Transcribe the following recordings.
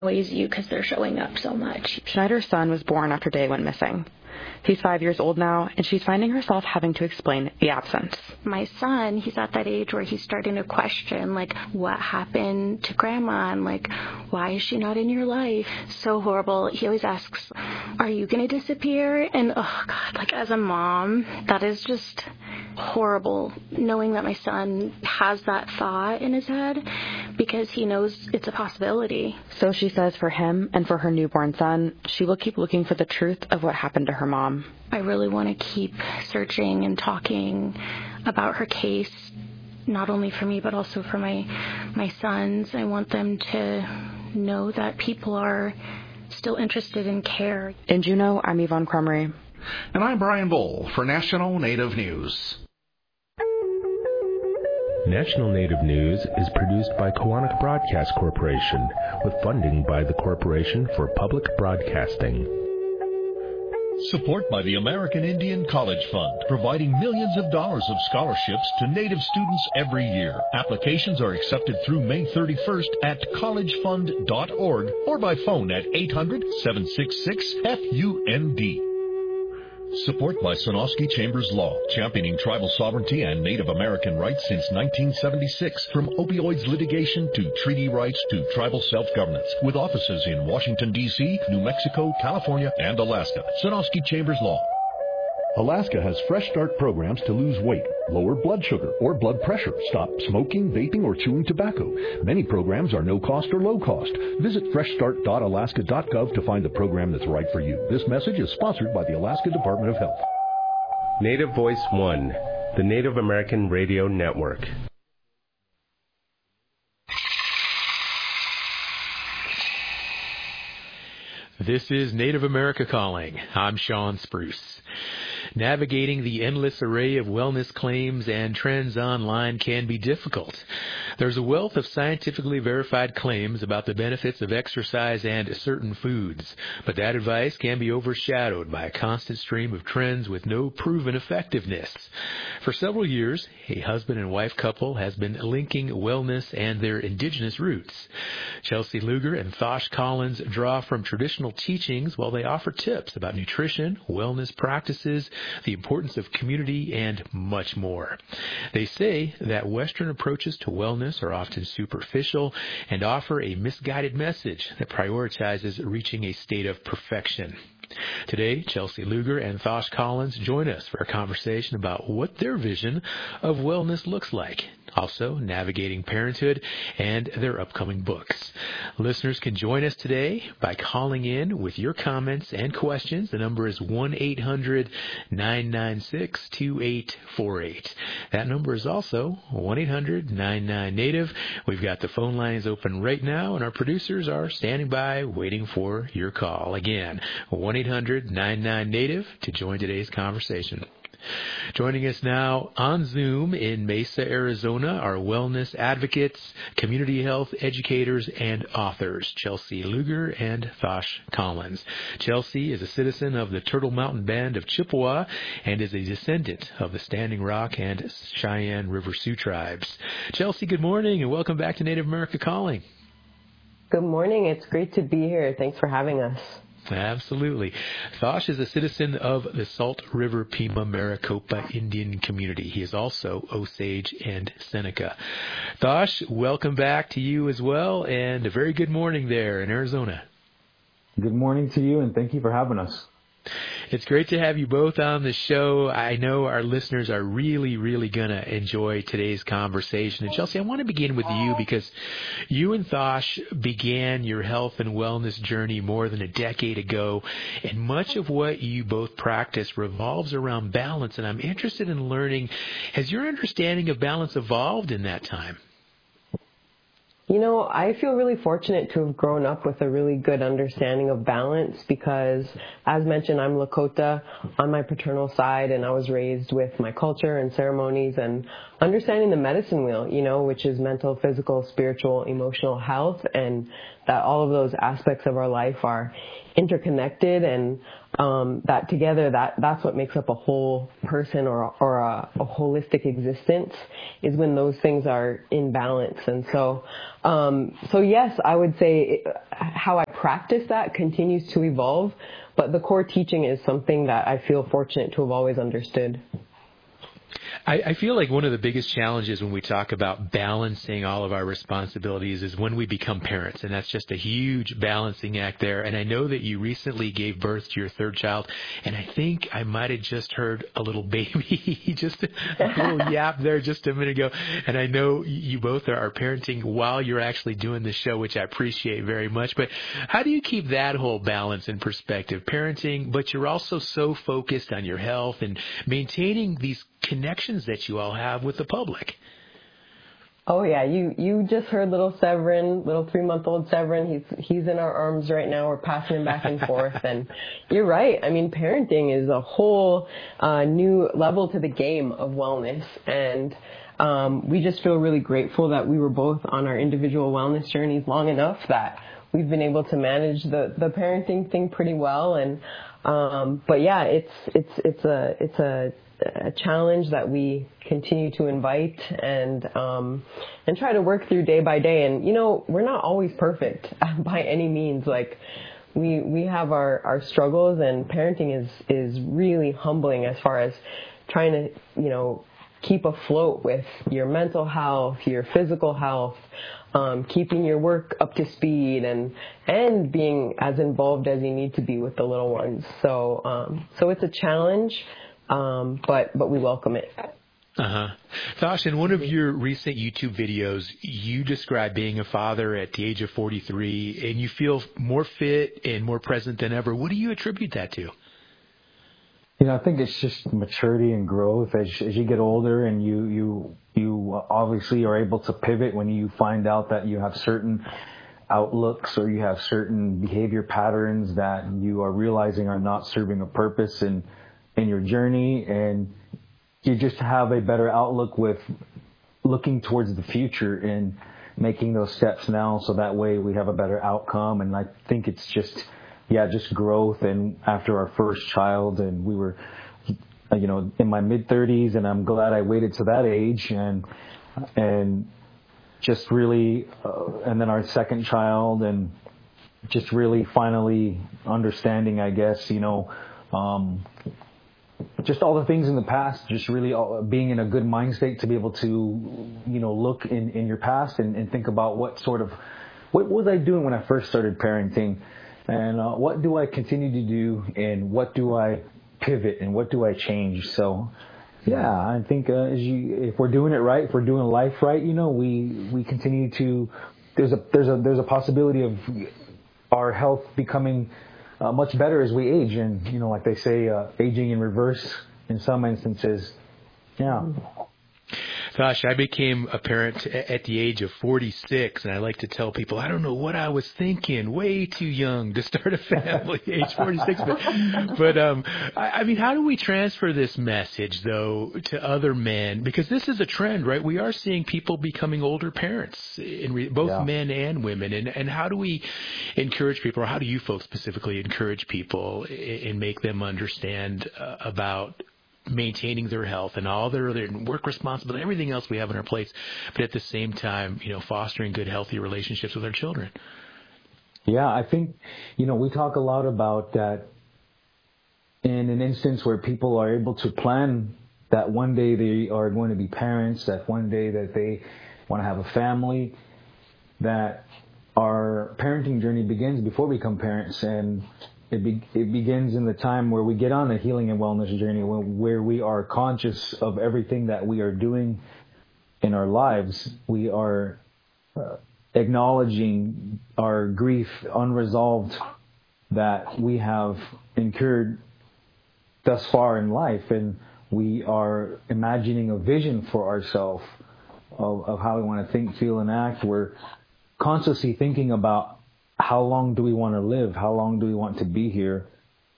Always you because they're showing up so much. Schneider's son was born after Day went missing. He's 5 years old now, and she's finding herself having to explain the absence. My son, he's at that age where he's starting to question, like, what happened to Grandma? And, like, why is she not in your life? So horrible. He always asks, are you going to disappear? And, oh, God, like, as a mom, that is just horrible, knowing that my son has that thought in his head because he knows it's a possibility. So she says for him and for her newborn son, she will keep looking for the truth of what happened to her mom. I really want to keep searching and talking about her case, not only for me, but also for my sons. I want them to know that people are still interested in care. In Juneau, I'm Yvonne Crumry. And I'm Brian Bull for National Native News. National Native News is produced by Koahnic Broadcast Corporation with funding by the Corporation for Public Broadcasting. Support by the American Indian College Fund, providing millions of dollars of scholarships to Native students every year. Applications are accepted through May 31st at collegefund.org or by phone at 800-766-FUND. Support by Sonosky Chambers Law, championing tribal sovereignty and Native American rights since 1976. From opioids litigation to treaty rights to tribal self-governance. With offices in Washington, D.C., New Mexico, California, and Alaska. Sonosky Chambers Law. Alaska has Fresh Start programs to lose weight, lower blood sugar or blood pressure, stop smoking, vaping, or chewing tobacco. Many programs are no cost or low cost. Visit freshstart.alaska.gov to find the program that's right for you. This message is sponsored by the Alaska Department of Health. Native Voice One, the Native American Radio Network. This is Native America Calling. I'm Sean Spruce. Navigating the endless array of wellness claims and trends online can be difficult. There's a wealth of scientifically verified claims about the benefits of exercise and certain foods, but that advice can be overshadowed by a constant stream of trends with no proven effectiveness. For several years, a husband and wife couple has been linking wellness and their indigenous roots. Chelsea Luger and Thosh Collins draw from traditional teachings while they offer tips about nutrition, wellness practices, the importance of community, and much more. They say that Western approaches to wellness are often superficial and offer a misguided message that prioritizes reaching a state of perfection. Today, Chelsea Luger and Thosh Collins join us for a conversation about what their vision of wellness looks like, also navigating parenthood, and their upcoming books. Listeners can join us today by calling in with your comments and questions. The number is 1-800-996-2848. That number is also 1-800-99-NATIVE. We've got the phone lines open right now, and our producers are standing by waiting for your call. Again, 1-800-99-NATIVE to join today's conversation. Joining us now on Zoom in Mesa, Arizona, are wellness advocates, community health educators, and authors, Chelsea Luger and Thosh Collins. Chelsea is a citizen of the Turtle Mountain Band of Chippewa and is a descendant of the Standing Rock and Cheyenne River Sioux tribes. Chelsea, good morning, and welcome back to Native America Calling. Good morning. It's great to be here. Thanks for having us. Absolutely. Thosh is a citizen of the Salt River Pima Maricopa Indian community. He is also Osage and Seneca. Thosh, welcome back to you as well, and a very good morning there in Arizona. Good morning to you, and thank you for having us. It's great to have you both on the show. I know our listeners are really, really going to enjoy today's conversation. And Chelsea, I want to begin with you because you and Thosh began your health and wellness journey more than a decade ago, and much of what you both practice revolves around balance. And I'm interested in learning, has your understanding of balance evolved in that time? You know, I feel really fortunate to have grown up with a really good understanding of balance because, as mentioned, I'm Lakota on my paternal side, and I was raised with my culture and ceremonies, and understanding the medicine wheel, which is mental, physical, spiritual, emotional health, and that all of those aspects of our life are interconnected, and that together, that's what makes up a whole person or a holistic existence, is when those things are in balance. And so yes, I would say how I practice that continues to evolve, but the core teaching is something that I feel fortunate to have always understood. I feel like one of the biggest challenges when we talk about balancing all of our responsibilities is when we become parents, and that's just a huge balancing act there. And I know that you recently gave birth to your third child, and I think I might have just heard a little baby, just a little yap there just a minute ago. And I know you both are parenting while you're actually doing the show, which I appreciate very much. But how do you keep that whole balance in perspective? Parenting, but you're also so focused on your health and maintaining these connections that you all have with the public. Oh yeah, you just heard little Severin, little 3-month-old Severin. He's in our arms right now. We're passing him back and forth, and you're right. I mean, parenting is a whole new level to the game of wellness, and we just feel really grateful that we were both on our individual wellness journeys long enough that we've been able to manage the parenting thing pretty well. And but yeah, it's a challenge that we continue to invite and try to work through day by day. And we're not always perfect by any means. Like we have our struggles, and parenting is really humbling as far as trying to keep afloat with your mental health, your physical health, keeping your work up to speed, and being as involved as you need to be with the little ones. So it's a challenge. But we welcome it. Thosh, in one of your recent YouTube videos, you describe being a father at the age of 43, and you feel more fit and more present than ever. What do you attribute that to? I think it's just maturity and growth as you get older, and you obviously are able to pivot when you find out that you have certain outlooks or you have certain behavior patterns that you are realizing are not serving a purpose in your journey, and you just have a better outlook with looking towards the future and making those steps now, so that way we have a better outcome. And I think it's just growth. And after our first child, and we were in my mid-30s, and I'm glad I waited to that age, and just really and then our second child, and just really finally understanding, I guess, just all the things in the past, just really being in a good mind state to be able to, look in your past and think about what was I doing when I first started parenting, and what do I continue to do, and what do I pivot, and what do I change. So, yeah, I think if we're doing it right, if we're doing life right, we continue to. There's a possibility of our health becoming much better as we age, and like they say, aging in reverse in some instances. Yeah. Gosh, I became a parent at the age of 46, and I like to tell people, I don't know what I was thinking, way too young to start a family, age 46. But I mean, how do we transfer this message, though, to other men? Because this is a trend, right? We are seeing people becoming older parents, both men and women. And how do we encourage people, or how do you folks specifically encourage people and make them understand about maintaining their health and all their work responsibility, everything else we have on our plates, but at the same time, fostering good, healthy relationships with our children? Yeah, I think, we talk a lot about that in an instance where people are able to plan that one day they are going to be parents, that one day that they want to have a family, that our parenting journey begins before we become parents, and it begins in the time where we get on a healing and wellness journey, where we are conscious of everything that we are doing in our lives. We are acknowledging our grief unresolved that we have incurred thus far in life, and we are imagining a vision for ourselves of how we want to think, feel, and act. We're consciously thinking about how long do we want to live? How long do we want to be here?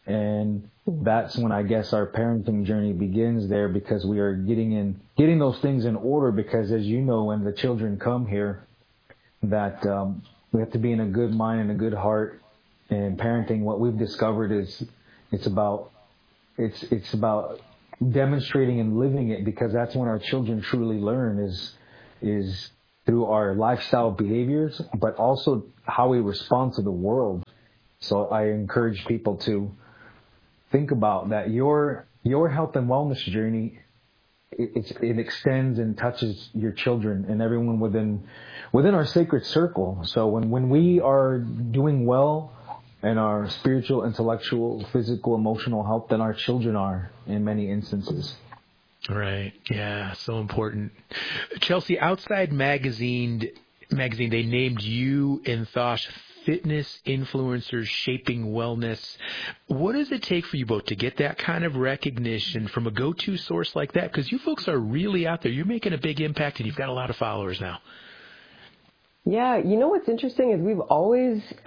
And that's when I guess our parenting journey begins there, because we are getting those things in order, because as you know, when the children come here, that we have to be in a good mind and a good heart. And parenting, what we've discovered is it's about demonstrating and living it, because that's when our children truly learn is through our lifestyle behaviors, but also how we respond to the world. So I encourage people to think about that. Your health and wellness journey, it extends and touches your children and everyone within our sacred circle. So when we are doing well in our spiritual, intellectual, physical, emotional health, then our children are in many instances. Right. Yeah. So important. Chelsea, Outside Magazine, they named you and Thosh fitness influencers shaping wellness. What does it take for you both to get that kind of recognition from a go-to source like that? Because you folks are really out there. You're making a big impact, and you've got a lot of followers now. Yeah, you know what's interesting is we've always